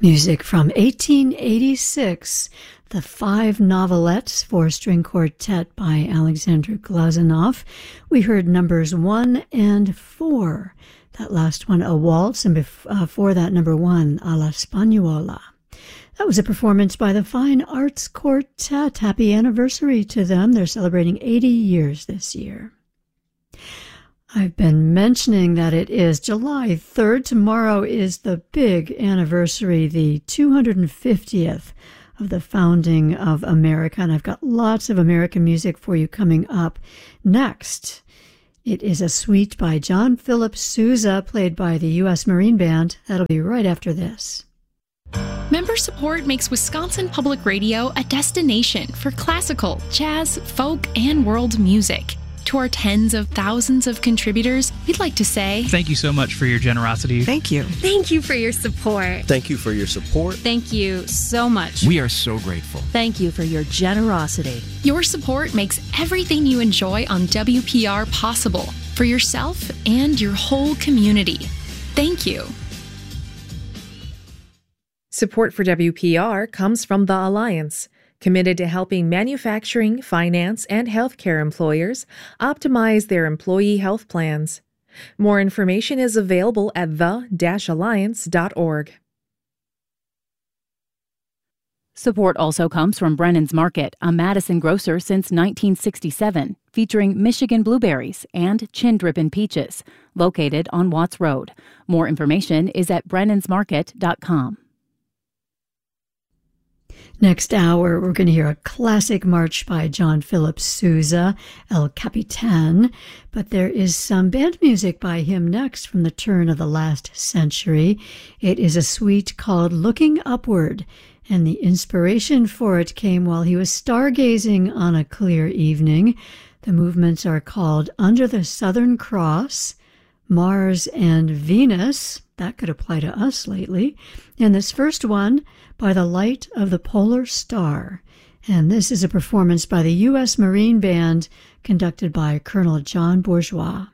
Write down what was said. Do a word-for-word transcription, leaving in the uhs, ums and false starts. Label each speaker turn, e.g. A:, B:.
A: Music from eighteen eighty-six, the Five Novelettes for String Quartet by Alexander Glazunov. We heard numbers one and four. That last one, a waltz, and before that, number one, a la Spagnola. That was a performance by the Fine Arts Quartet. Happy anniversary to them. They're celebrating eighty years this year. I've been mentioning that it is July third. Tomorrow is the big anniversary, the two hundred fiftieth of the founding of America. And I've got lots of American music for you coming up next. It is a suite by John Philip Sousa, played by the U S Marine Band. That'll be right after this.
B: Member support makes Wisconsin Public Radio a destination for classical, jazz, folk, and world music. To our tens of thousands of contributors, we'd like to say
C: thank you so much for your generosity.
D: Thank you.
E: Thank you for your support.
F: Thank you for your support.
G: Thank you so much.
H: We are so grateful.
I: Thank you for your generosity.
B: Your support makes everything you enjoy on W P R possible for yourself and your whole community. Thank you.
J: Support for W P R comes from the Alliance, committed to helping manufacturing, finance, and healthcare employers optimize their employee health plans. More information is available at the dash alliance dot org.
I: Support also comes from Brennan's Market, a Madison grocer since nineteen sixty-seven, featuring Michigan blueberries and chin drippin' peaches, located on Watts Road. More information is at brennans market dot com.
A: Next hour, we're going to hear a classic march by John Philip Sousa, El Capitan, but there is some band music by him next from the turn of the last century. It is a suite called Looking Upward, and the inspiration for it came while he was stargazing on a clear evening. The movements are called Under the Southern Cross, Mars and Venus. That could apply to us lately. And this first one, By the Light of the Polar Star. And this is a performance by the U S Marine Band conducted by Colonel John Bourgeois.